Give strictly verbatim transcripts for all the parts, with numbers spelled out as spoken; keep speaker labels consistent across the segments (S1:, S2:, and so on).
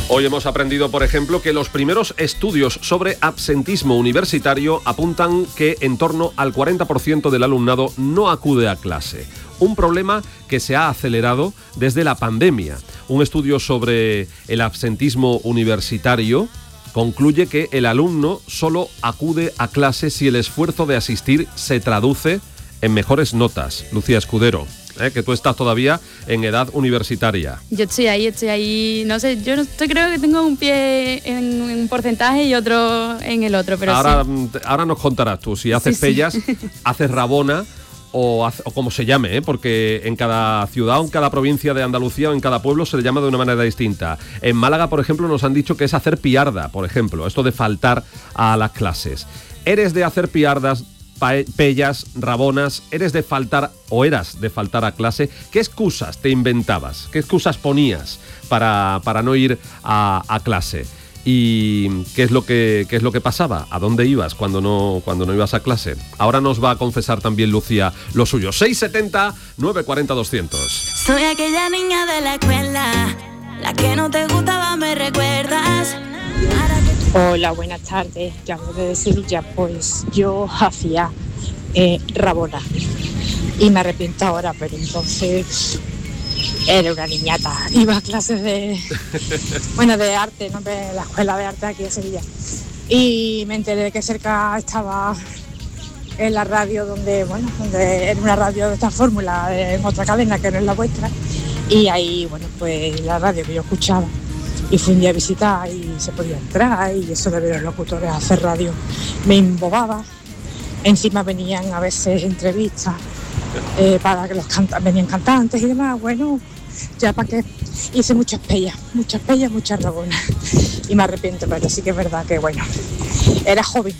S1: Hoy hemos aprendido, por ejemplo, que los primeros estudios sobre absentismo universitario apuntan que en torno al cuarenta por ciento del alumnado no acude a clase. Un problema que se ha acelerado desde la pandemia. Un estudio sobre el absentismo universitario concluye que el alumno solo acude a clase si el esfuerzo de asistir se traduce en mejores notas. Lucía Escudero, ¿eh? Que tú estás todavía en edad universitaria.
S2: Yo estoy ahí, estoy ahí, no sé, yo no estoy, creo que tengo un pie en un porcentaje y otro en el otro, pero
S1: ahora,
S2: sí.
S1: Ahora nos contarás tú, si haces
S2: sí,
S1: pellas,
S2: sí.
S1: haces rabona o, hace, o como se llame, ¿eh? Porque en cada ciudad o en cada provincia de Andalucía o en cada pueblo se le llama de una manera distinta. En Málaga, por ejemplo, nos han dicho que es hacer piarda, por ejemplo, esto de faltar a las clases. ¿Eres de hacer piardas, pellas, rabonas? ¿Eres de faltar o eras de faltar a clase? ¿Qué excusas te inventabas? ¿Qué excusas ponías para, para no ir a, a clase? ¿Y qué es lo que qué es lo que pasaba? ¿A dónde ibas cuando no cuando no ibas a clase? Ahora nos va a confesar también Lucía lo suyo. seis setenta, nueve cuarenta, doscientos.
S3: Soy aquella niña de la escuela, la que no te gustaba, me recuerdas.
S4: Hola, buenas tardes. Llamo de Sevilla. Pues yo hacía eh, rabona y me arrepiento ahora, pero entonces era una niñata. Iba a clases de bueno de arte, ¿no? De la escuela de arte aquí de Sevilla. Y me enteré de que cerca estaba en la radio donde, bueno, donde era una radio de esta fórmula, en otra cadena que no es la vuestra. Y ahí, bueno, pues la radio que yo escuchaba. Y fui un día a visitar y se podía entrar y eso de ver a los locutores hacer radio me embobaba. Encima venían a veces entrevistas eh, para que los canta- venían cantantes y demás. Bueno, ya para qué. Hice muchas pellas, muchas pellas, muchas rabonas. Y me arrepiento, pero sí que es verdad que, bueno, era joven.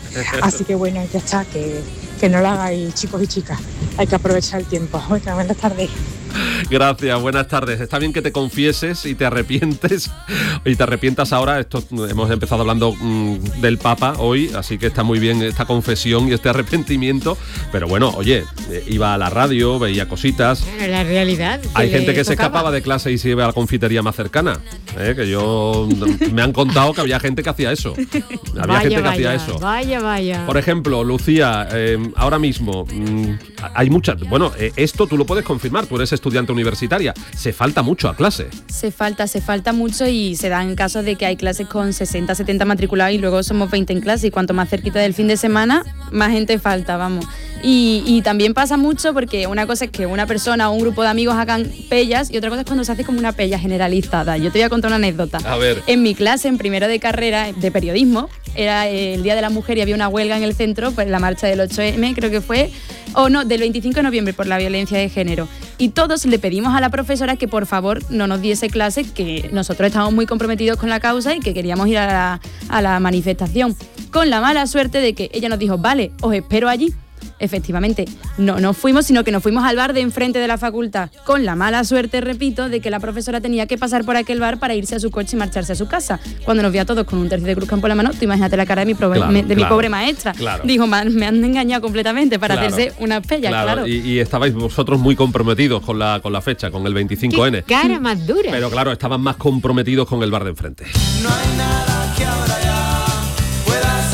S4: Así que bueno, ya está, que, que no lo hagáis, chicos y chicas. Hay que aprovechar el tiempo. Oiga, buenas tardes.
S1: Gracias, buenas tardes. Está bien que te confieses y te arrepientes y te arrepientas ahora. Esto hemos empezado hablando mmm, del Papa hoy, así que está muy bien esta confesión y este arrepentimiento. Pero bueno, oye, eh, iba a la radio, veía cositas.
S5: La realidad.
S1: Hay gente que
S5: tocaba.
S1: se escapaba de clase y se iba a la confitería más cercana. Eh, que yo me han contado que había gente que hacía eso. Había
S5: vaya,
S1: gente que
S5: vaya,
S1: hacía eso.
S5: Vaya, vaya.
S1: Por ejemplo, Lucía, eh, ahora mismo mmm, hay muchas. Bueno, eh, esto tú lo puedes confirmar. Tú eres estudiante universitaria, se falta mucho a clase.
S2: Se falta, se falta mucho y se dan casos de que hay clases con sesenta, setenta matriculados y luego somos veinte en clase y cuanto más cerquita del fin de semana, más gente falta, vamos. Y, y también pasa mucho porque una cosa es que una persona o un grupo de amigos hagan pellas y otra cosa es cuando se hace como una pella generalizada. Yo te voy a contar una anécdota.
S1: A ver.
S2: En mi clase, en primero de carrera de periodismo, era el Día de la Mujer y había una huelga en el centro, pues la marcha del ocho eme, creo que fue, o no, del veinticinco de noviembre por la violencia de género. Y todos le pedimos a la profesora que por favor no nos diese clase, que nosotros estábamos muy comprometidos con la causa y que queríamos ir a la, a la manifestación. Con la mala suerte de que ella nos dijo, vale, os espero allí. Efectivamente, no nos fuimos, sino que nos fuimos al bar de enfrente de la facultad, con la mala suerte, repito, de que la profesora tenía que pasar por aquel bar para irse a su coche y marcharse a su casa. Cuando nos vio a todos con un tercio de Cruz Campo en la mano, tú imagínate la cara de mi, pro-
S1: claro,
S2: de
S1: claro,
S2: mi pobre maestra.
S1: Claro.
S2: Dijo, me han engañado completamente para
S1: Claro,
S2: hacerse unas pellas,
S1: claro.
S2: claro.
S1: Y, y estabais vosotros muy comprometidos con la, con la fecha, con el veinticinco ene.
S5: Qué cara más dura.
S1: Pero claro, estaban más comprometidos con el bar de enfrente.
S6: No hay nada que ahora ya puedas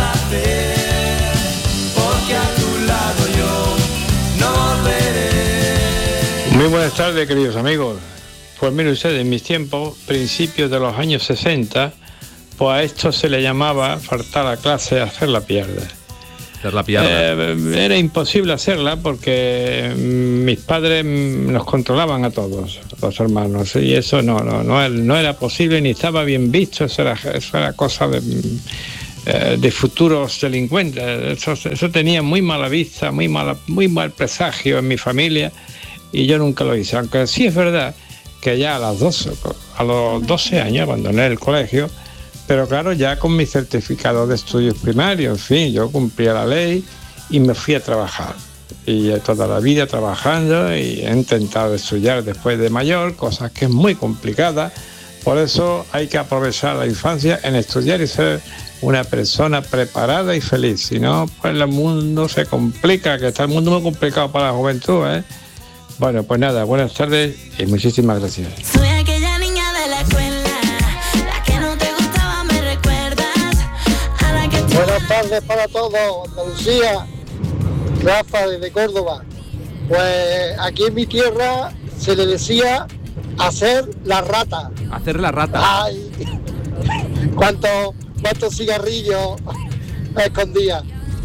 S6: hacer, porque a tu lado yo no volveré.
S7: Muy buenas tardes, queridos amigos. Pues mire usted, en mis tiempos, principios de los años sesenta, pues a esto se le llamaba faltar a clase, hacer la piarda.
S1: Hacer la piarda.
S7: Eh, era imposible hacerla porque mis padres nos controlaban a todos, los hermanos, y eso no, no, no, no era posible ni estaba bien visto, eso era, eso era cosa de... de futuros delincuentes. Eso, eso tenía muy mala vista, muy mala, muy mal presagio en mi familia y yo nunca lo hice, aunque sí es verdad que ya a las doce, a los doce años abandoné el colegio, pero claro, ya con mi certificado de estudios primarios, en fin, yo cumplía la ley y me fui a trabajar. Y toda la vida trabajando y he intentado estudiar después de mayor, cosas que es muy complicada. Por eso hay que aprovechar la infancia en estudiar y ser una persona preparada y feliz. Si no, pues el mundo se complica, que está el mundo muy complicado para la juventud, ¿eh? Bueno, pues nada, buenas tardes y muchísimas gracias.
S3: Soy aquella niña de la escuela, la que
S8: tardes para todos, Andalucía. Rafa desde Córdoba. Pues aquí en mi tierra se le decía hacer la rata.
S1: Hacer la rata.
S8: Ay, cuántos cuántos cigarrillos me escondía.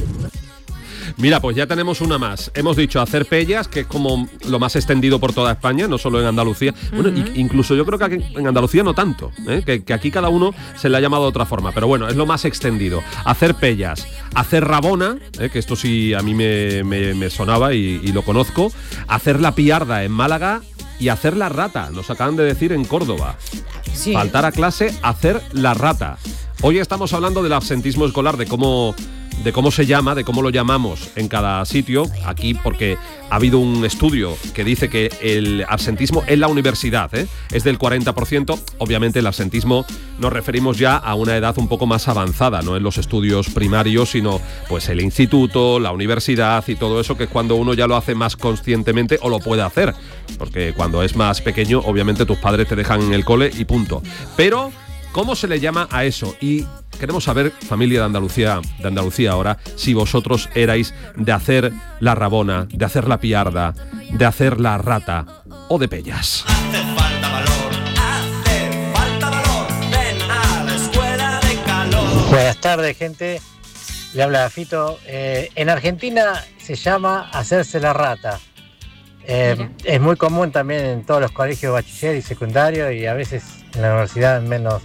S1: Mira, pues ya tenemos una más. Hemos dicho hacer pellas, que es como lo más extendido por toda España, no solo en Andalucía. Bueno, uh-huh. incluso yo creo que aquí, en Andalucía no tanto, ¿eh? que, que aquí cada uno se le ha llamado de otra forma. Pero bueno, es lo más extendido. Hacer pellas, hacer rabona, ¿eh? que esto sí a mí me, me, me sonaba y, y lo conozco. Hacer la piarda en Málaga y hacer la rata, nos acaban de decir en Córdoba. Sí. Faltar a clase, hacer la rata. Hoy estamos hablando del absentismo escolar, de cómo... de cómo se llama, de cómo lo llamamos en cada sitio, aquí porque ha habido un estudio que dice que el absentismo en la universidad ¿eh? es del cuarenta por ciento. Obviamente el absentismo nos referimos ya a una edad un poco más avanzada, no en los estudios primarios, sino pues el instituto, la universidad y todo eso, que es cuando uno ya lo hace más conscientemente o lo puede hacer, porque cuando es más pequeño obviamente tus padres te dejan en el cole y punto. Pero ¿cómo se le llama a eso? Y queremos saber, familia de Andalucía, de Andalucía ahora, si vosotros erais de hacer la rabona, de hacer la piarda, de hacer la rata o de pellas.
S6: Hace falta valor, hace falta valor, ven a la escuela de calor.
S9: Buenas tardes, gente. Le habla Fito. Eh, en Argentina se llama hacerse la rata. Eh, es muy común también en todos los colegios bachiller y secundario, y a veces en la universidad menos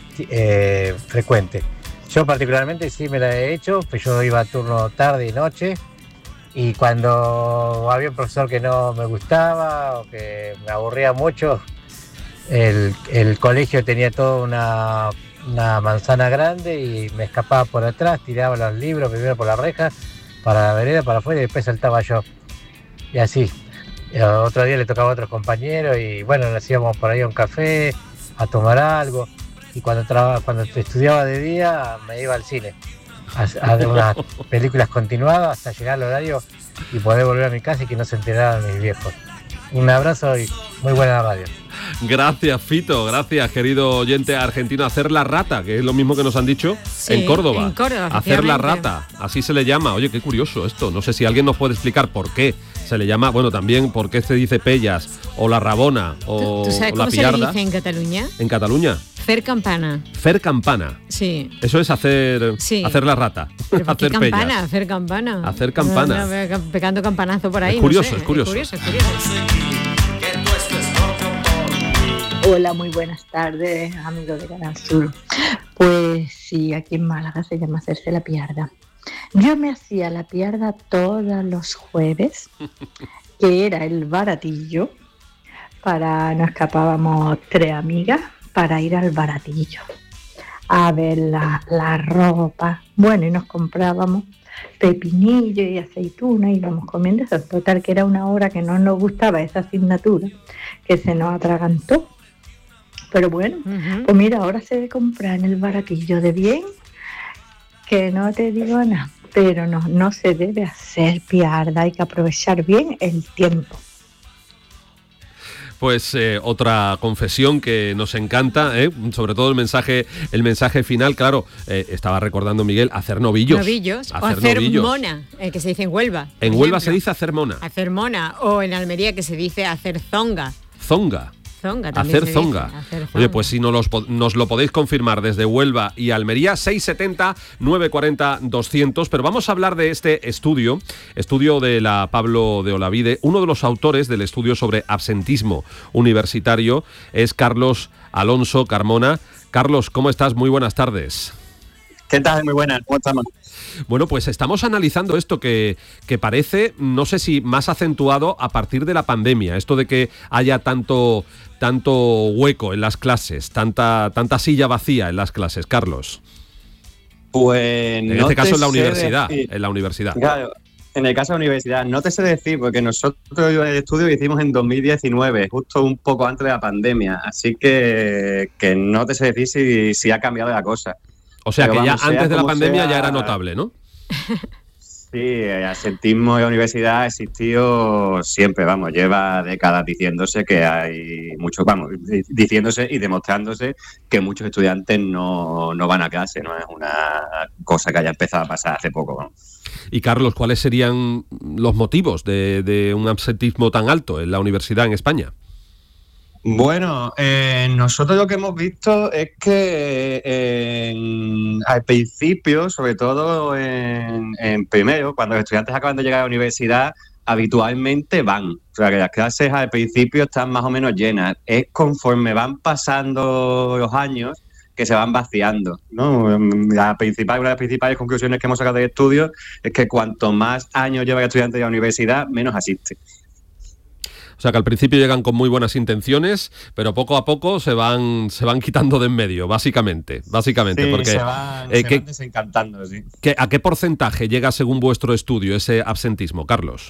S9: eh, frecuente. Yo particularmente sí me la he hecho, pues yo iba a turno tarde y noche, y cuando había un profesor que no me gustaba o que me aburría mucho, el, el colegio tenía toda una, una manzana grande y me escapaba por atrás, tiraba los libros primero por la reja, para la vereda, para afuera, y después saltaba yo. Y así. Y otro día le tocaba a otros compañeros y bueno, nos íbamos por ahí a un café a tomar algo, y cuando traba, cuando estudiaba de día me iba al cine a, a ver unas películas continuadas hasta llegar al horario y poder volver a mi casa y que no se enteraran mis viejos. Un abrazo y muy buena radio.
S1: Gracias, Fito, gracias, querido oyente argentino. Hacer la rata, que es lo mismo que nos han dicho
S5: sí,
S1: en Córdoba.
S5: En Córdoba,
S1: hacer la rata, así se le llama. Oye, qué curioso esto. No sé si alguien nos puede explicar por qué se le llama, bueno, también por qué se dice pellas, o la rabona, o,
S5: ¿Tú, tú sabes
S1: o la
S5: cómo
S1: piarda.
S5: se le dice en Cataluña?
S1: En Cataluña.
S5: Fer campana.
S1: Fer campana.
S5: Sí.
S1: Eso es hacer,
S5: sí.
S1: hacer la rata.
S5: ¿Pero
S1: hacer
S5: qué campana?
S1: pellas.
S5: Hacer campana.
S1: Hacer campana.
S5: No, no, pegando campanazo por ahí.
S1: Es curioso,
S5: no sé.
S1: es curioso.
S5: Es curioso, es curioso.
S10: Hola, muy buenas tardes, amigos de Canal Sur. Pues sí, aquí en Málaga se llama hacerse la piarda. Yo me hacía la piarda todos los jueves, que era el baratillo, para nos escapábamos tres amigas para ir al baratillo a ver la, la ropa. Bueno, y nos comprábamos pepinillo y aceituna, y íbamos comiendo eso. Total, que era una hora que no nos gustaba esa asignatura, que se nos atragantó. Pero bueno, uh-huh. Pues mira, ahora se debe comprar en el baratillo de bien, que no te digo nada, pero no, no se debe hacer piarda, hay que aprovechar bien el tiempo.
S1: Pues eh, otra confesión que nos encanta, ¿eh? Sobre todo el mensaje, el mensaje final, claro, eh, estaba recordando Miguel, hacer novillos.
S5: Novillos,
S1: hacer
S5: o hacer
S1: novillos.
S5: mona, eh, que se dice en Huelva.
S1: En
S5: ejemplo.
S1: Huelva se dice hacer mona.
S5: Hacer mona, o en Almería que se dice hacer zonga.
S1: Zonga.
S5: Zonga
S1: hacer
S5: se
S1: zonga.
S5: Dice, hacer zonga.
S1: Oye, pues si nos, los, nos lo podéis confirmar desde Huelva y Almería, seis setenta, nueve cuarenta, doscientos. Pero vamos a hablar de este estudio, estudio de la Pablo de Olavide. Uno de los autores del estudio sobre absentismo universitario es Carlos Alonso Carmona. Carlos, ¿cómo estás? Muy buenas tardes.
S11: ¿Qué tal? Muy buenas, ¿cómo estamos?
S1: Bueno, pues estamos analizando esto que, que parece, no sé si más acentuado a partir de la pandemia, esto de que haya tanto, tanto hueco en las clases, tanta, tanta silla vacía en las clases, Carlos.
S11: Pues
S1: en
S11: no
S1: este caso en la
S11: sé
S1: universidad,
S11: decir.
S1: en la universidad.
S11: Claro, en el caso de la universidad, no te sé decir, porque nosotros el estudio lo hicimos en dos mil diecinueve, justo un poco antes de la pandemia, así que, que no te sé decir si, si ha cambiado la cosa.
S1: O sea,
S11: Pero
S1: que
S11: vamos,
S1: ya antes de la pandemia
S11: sea,
S1: ya era notable, ¿no?
S11: Sí, el absentismo en la universidad ha existido siempre, vamos, lleva décadas diciéndose que hay muchos, vamos, diciéndose y demostrándose que muchos estudiantes no, no van a clase, no es una cosa que haya empezado a pasar hace poco, vamos.
S1: Y Carlos, ¿cuáles serían los motivos de, de un absentismo tan alto en la universidad en España?
S11: Bueno, eh, nosotros lo que hemos visto es que eh, en, al principio, sobre todo en, en primero, cuando los estudiantes acaban de llegar a la universidad, habitualmente van. O sea, que las clases al principio están más o menos llenas. Es conforme van pasando los años que se van vaciando, ¿no? La principal, una de las principales conclusiones que hemos sacado del estudio es que cuanto más años lleva el estudiante de la universidad, menos asiste.
S1: O sea que al principio llegan con muy buenas intenciones, pero poco a poco se van se van quitando de en medio, básicamente. básicamente
S11: sí,
S1: porque,
S11: se van,
S1: eh,
S11: se
S1: que,
S11: van desencantando, sí.
S1: Que, ¿a qué porcentaje llega según vuestro estudio ese absentismo, Carlos?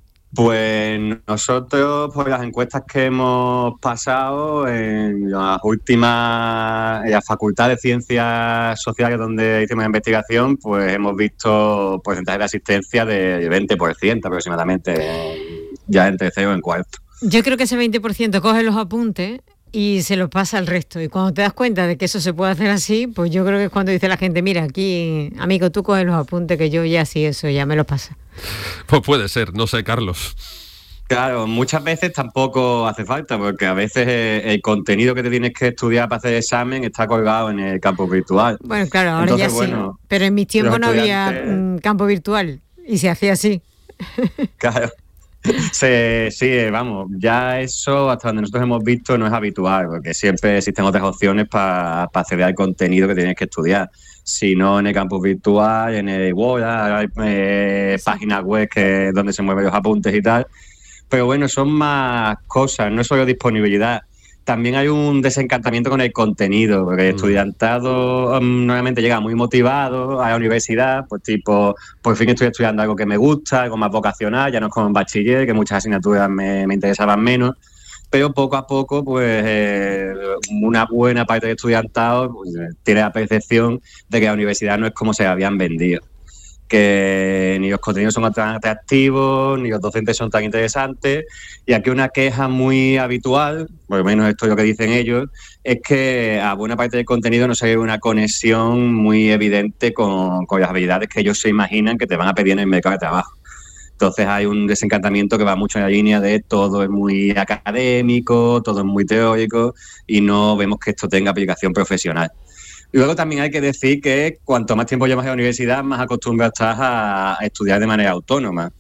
S11: Pues nosotros, por las encuestas que hemos pasado en las últimas, en la Facultad de Ciencias Sociales donde hicimos la investigación, pues hemos visto porcentaje de asistencia de veinte por ciento aproximadamente, ya entre cero en cuarto.
S5: Yo creo que ese veinte por ciento coge los apuntes y se los pasa al resto. Y cuando te das cuenta de que eso se puede hacer así, pues yo creo que es cuando dice la gente, mira, aquí, amigo, tú coges los apuntes que yo ya sí, eso ya me los pasa.
S1: Pues puede ser, no sé, Carlos.
S11: Claro, muchas veces tampoco hace falta, porque a veces el contenido que te tienes que estudiar para hacer el examen está colgado en el campo virtual.
S5: Bueno, claro, ahora
S11: Entonces,
S5: ya
S11: bueno,
S5: sí. Pero en mis tiempos no había
S11: estudiantes...
S5: mm, campo virtual y se hacía así.
S11: Claro. Sí, sí, vamos, ya eso hasta donde nosotros hemos visto no es habitual, porque siempre existen otras opciones para pa acceder al contenido que tienes que estudiar. Si no en el campus virtual, en el Word, hay eh, páginas web que donde se mueven los apuntes y tal. Pero bueno, son más cosas, no es solo disponibilidad. También hay un desencantamiento con el contenido, porque el estudiantado um, normalmente llega muy motivado a la universidad, pues tipo, por fin estoy estudiando algo que me gusta, algo más vocacional, ya no es como en bachiller, que muchas asignaturas me, me interesaban menos, pero poco a poco, pues eh, una buena parte del estudiantado pues, tiene la percepción de que la universidad no es como se la habían vendido, que ni los contenidos son tan atractivos, ni los docentes son tan interesantes. Y aquí una queja muy habitual, por lo menos esto es lo que dicen ellos, es que a buena parte del contenido no se ve una conexión muy evidente con, con las habilidades que ellos se imaginan que te van a pedir en el mercado de trabajo. Entonces hay un desencantamiento que va mucho en la línea de todo es muy académico, todo es muy teórico y no vemos que esto tenga aplicación profesional. Y luego también hay que decir que cuanto más tiempo llevas en la universidad, más acostumbrado estás a estudiar de manera autónoma.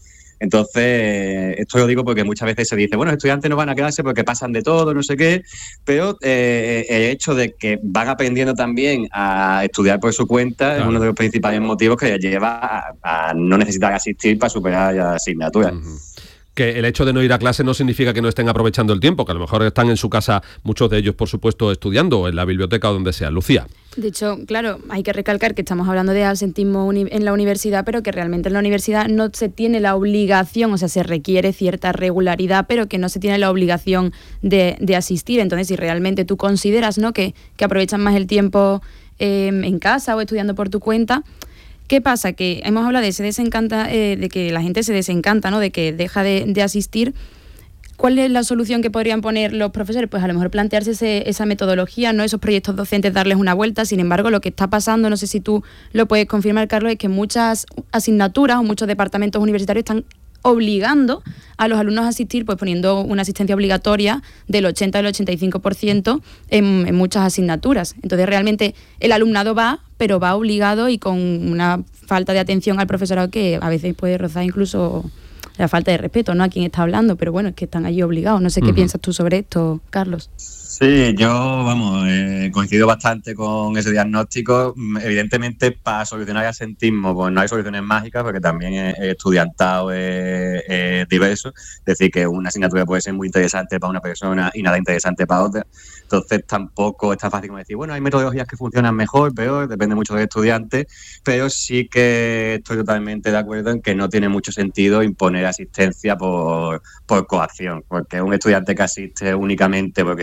S11: Entonces, esto lo digo porque muchas veces se dice, bueno, los estudiantes no van a clase porque pasan de todo, no sé qué, pero eh, el hecho de que van aprendiendo también a estudiar por su cuenta claro. es uno de los principales motivos que les lleva a, a no necesitar asistir para superar las asignaturas.
S1: Uh-huh. Que el hecho de no ir a clase no significa que no estén aprovechando el tiempo, que a lo mejor están en su casa, muchos de ellos, por supuesto, estudiando, en la biblioteca o donde sea. Lucía.
S2: De hecho, claro, hay que recalcar que estamos hablando de absentismo uni- en la universidad, pero que realmente en la universidad no se tiene la obligación, o sea, se requiere cierta regularidad, pero que no se tiene la obligación de, de asistir. Entonces, si realmente tú consideras, ¿no?, que, que aprovechas más el tiempo eh, en casa o estudiando por tu cuenta, ¿qué pasa? Que hemos hablado de ese desencanta, eh, de que la gente se desencanta, ¿no?, de que deja de, de asistir. ¿Cuál es la solución que podrían poner los profesores? Pues a lo mejor plantearse ese, esa metodología, ¿no?, esos proyectos docentes, darles una vuelta. Sin embargo, lo que está pasando, no sé si tú lo puedes confirmar, Carlos, es que muchas asignaturas o muchos departamentos universitarios están obligando a los alumnos a asistir, pues poniendo una asistencia obligatoria del ochenta al ochenta y cinco por ciento en, en muchas asignaturas. Entonces, realmente el alumnado va, pero va obligado y con una falta de atención al profesorado que a veces puede rozar incluso la falta de respeto, ¿no?, a quien está hablando, pero bueno, es que están allí obligados. No sé qué uh-huh. piensas tú sobre esto, Carlos.
S11: Sí, yo, vamos, eh, coincido bastante con ese diagnóstico. Evidentemente, para solucionar el absentismo, pues no hay soluciones mágicas, porque también el estudiantado es, es diverso. Es decir, que una asignatura puede ser muy interesante para una persona y nada interesante para otra. Entonces, tampoco es tan fácil como decir, bueno, hay metodologías que funcionan mejor, peor, depende mucho del estudiante, pero sí que estoy totalmente de acuerdo en que no tiene mucho sentido imponer asistencia por, por coacción, porque un estudiante que asiste únicamente porque se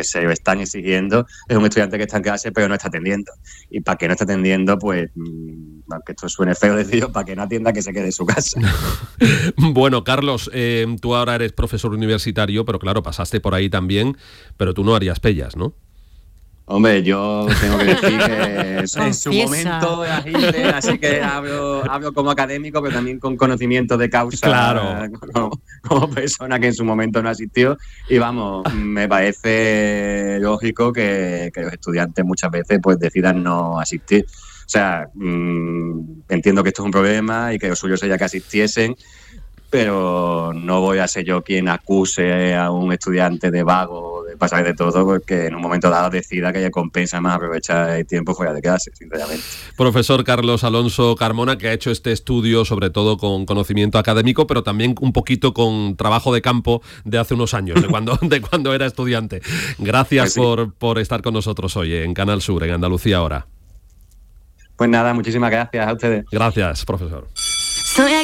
S11: están exigiendo es un estudiante que está en clase pero no está atendiendo. Y para que no está atendiendo, pues, aunque esto suene feo decirlo, para que no atienda, que se quede en su casa.
S1: Bueno, Carlos, eh, tú ahora eres profesor universitario, pero claro, pasaste por ahí también, pero tú no harías pellas, ¿no?
S11: Hombre, yo tengo que decir que en su momento era Hitler, así que hablo, hablo como académico, pero también con conocimiento de causa,
S1: claro,
S11: como, como persona que en su momento no asistió. Y vamos, me parece lógico que, que los estudiantes muchas veces pues decidan no asistir. O sea, mmm, entiendo que esto es un problema y que lo suyo sería que asistiesen, pero no voy a ser yo quien acuse a un estudiante de vago, de pasar de todo, porque en un momento dado decida que le compensa más aprovechar el tiempo fuera de clase, sinceramente.
S1: Profesor Carlos Alonso Carmona, que ha hecho este estudio sobre todo con conocimiento académico, pero también un poquito con trabajo de campo de hace unos años, de cuando, de cuando era estudiante. Gracias pues sí. por, por estar con nosotros hoy en Canal Sur, en Andalucía Ahora.
S11: Pues nada, muchísimas gracias a ustedes.
S1: Gracias, profesor.
S3: Soy